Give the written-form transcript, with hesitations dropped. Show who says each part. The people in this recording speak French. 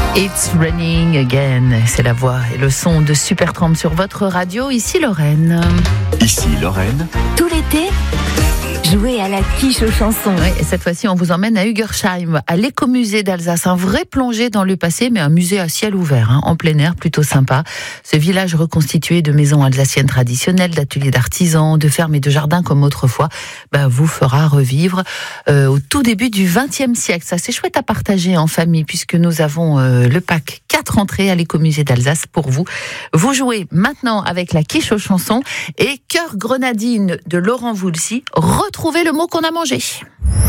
Speaker 1: It's Raining Again, c'est la voix et le son de Supertramp sur votre radio. Ici Lorraine.
Speaker 2: Ici Lorraine.
Speaker 3: Tout l'été, jouez à la quiche aux chansons.
Speaker 1: Oui, et cette fois-ci, on vous emmène à Ugersheim, à l'écomusée d'Alsace. Un vrai plongée dans le passé, mais un musée à ciel ouvert, en plein air, plutôt sympa. Ce village reconstitué de maisons alsaciennes traditionnelles, d'ateliers d'artisans, de fermes et de jardins comme autrefois, vous fera revivre au tout début du XXe siècle. Ça, c'est chouette à partager en famille, puisque nous avons le pack 4 entrées à l'écomusée d'Alsace pour vous. Vous jouez maintenant avec la quiche aux chansons et Cœur grenadine de Laurent Voulzy. Retrouvez le mot qu'on a mangé.